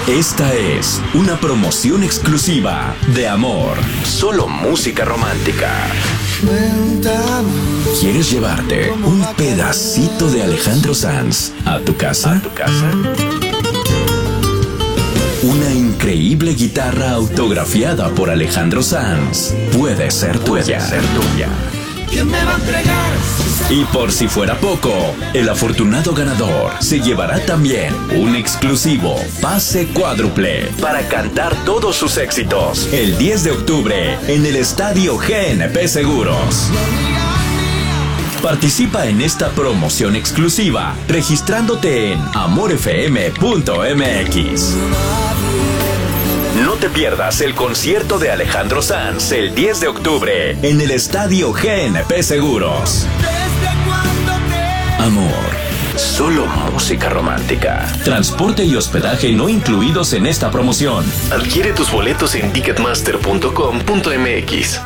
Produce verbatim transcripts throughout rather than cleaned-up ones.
Esta es una promoción exclusiva de Amor. Solo música romántica. ¿Quieres llevarte un pedacito de Alejandro Sanz a tu casa? ¿A tu casa? Una increíble guitarra autografiada por Alejandro Sanz puede ser tuya. Puede ser tuya. ¿Quién me va a entregar? Y por si fuera poco, el afortunado ganador se llevará también un exclusivo pase cuádruple para cantar todos sus éxitos el diez de octubre en el Estadio G N P Seguros. Participa en esta promoción exclusiva registrándote en amor f m punto m x. No te pierdas el concierto de Alejandro Sanz el diez de octubre en el Estadio G N P Seguros. Amor, solo música romántica. Transporte y hospedaje no incluidos en esta promoción. Adquiere tus boletos en ticketmaster punto com punto m x.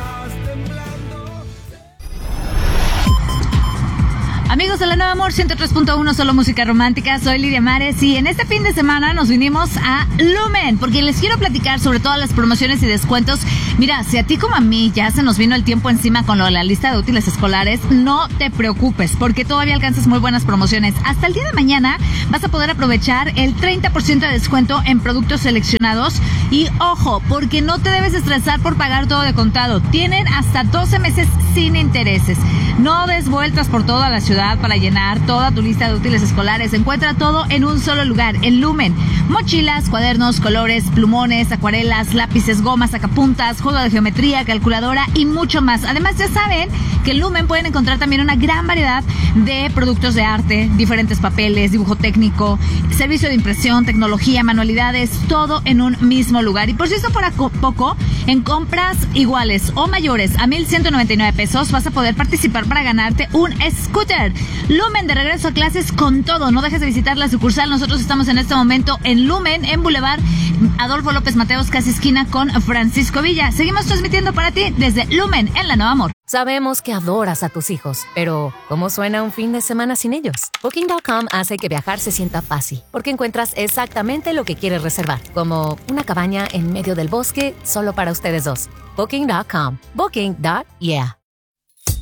Amigos de la Nueva Amor ciento tres punto uno, solo música romántica, soy Lidia Mares y en este fin de semana nos vinimos a Lumen porque les quiero platicar sobre todas las promociones y descuentos. Mira, si a ti como a mí ya se nos vino el tiempo encima con lo de la lista de útiles escolares, no te preocupes porque todavía alcanzas muy buenas promociones. Hasta el día de mañana vas a poder aprovechar el treinta por ciento de descuento en productos seleccionados y ojo, porque no te debes estresar por pagar todo de contado. Tienen hasta doce meses sin intereses. No des vueltas por toda la ciudad para llenar toda tu lista de útiles escolares. Encuentra todo en un solo lugar, en Lumen. Mochilas, cuadernos, colores, plumones, acuarelas, lápices, gomas, sacapuntas, juego de geometría, calculadora y mucho más. Además, ya saben que en Lumen pueden encontrar también una gran variedad de productos de arte, diferentes papeles, dibujo técnico, servicio de impresión, tecnología, manualidades, todo en un mismo lugar. Y por si esto fuera poco, en compras iguales o mayores a mil ciento noventa y nueve pesos vas a poder participar para ganarte un scooter. Lumen, de regreso a clases con todo. No dejes de visitar la sucursal. Nosotros estamos en este momento en Lumen, en Boulevard Adolfo López Mateos, casi esquina con Francisco Villa. Seguimos transmitiendo para ti desde Lumen en la Nueva Amor. Sabemos que adoras a tus hijos, pero ¿cómo suena un fin de semana sin ellos? Booking punto com hace que viajar se sienta fácil, porque encuentras exactamente lo que quieres reservar, como una cabaña en medio del bosque solo para ustedes dos. Booking punto com. Booking. Yeah.